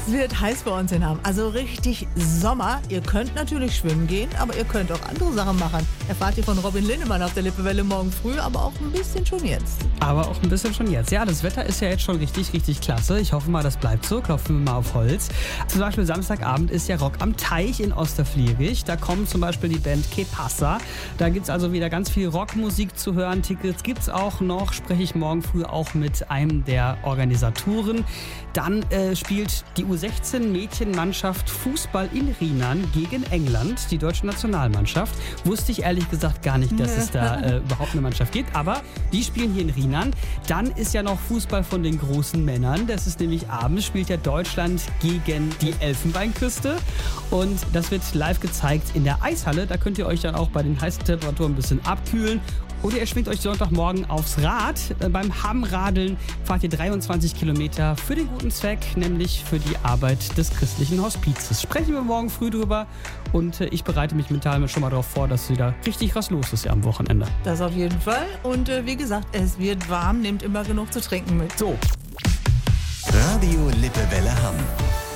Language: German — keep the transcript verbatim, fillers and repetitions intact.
Es wird heiß bei uns in Hamm, also richtig Sommer. Ihr könnt natürlich schwimmen gehen, aber ihr könnt auch andere Sachen machen. Erfahrt ihr von Robin Lindemann auf der Lippewelle morgen früh, aber auch ein bisschen schon jetzt. Aber auch ein bisschen schon jetzt. Ja, das Wetter ist ja jetzt schon richtig, richtig klasse. Ich hoffe mal, das bleibt so. Klopfen wir mal auf Holz. Zum Beispiel Samstagabend ist ja Rock am Teich in Osterfliegig. Da kommt zum Beispiel die Band Que Pasa. Da gibt es also wieder ganz viel Rockmusik zu hören. Tickets gibt es auch noch. Spreche ich morgen früh auch mit einem der Organisatoren. Dann äh, spielt die U sechzehn Mädchenmannschaft Fußball in Rienan gegen England, die deutsche Nationalmannschaft. Wusste ich ehrlich gesagt gar nicht, dass es da äh, überhaupt eine Mannschaft gibt, aber die spielen hier in Rienan. Dann ist ja noch Fußball von den großen Männern. Das ist nämlich abends, spielt ja Deutschland gegen die Elfenbeinküste und das wird live gezeigt in der Eishalle. Da könnt ihr euch dann auch bei den heißen Temperaturen ein bisschen abkühlen. Oder ihr schwingt euch Sonntagmorgen aufs Rad. Beim Hammradeln fahrt ihr dreiundzwanzig Kilometer für den guten Zweck, nämlich für die Arbeit des christlichen Hospizes. Sprechen wir morgen früh drüber und ich bereite mich mental schon mal darauf vor, dass wieder richtig was los ist ja am Wochenende. Das auf jeden Fall. Und äh, wie gesagt, es wird warm, nehmt immer genug zu trinken mit. So. Radio Lippewelle Hamm.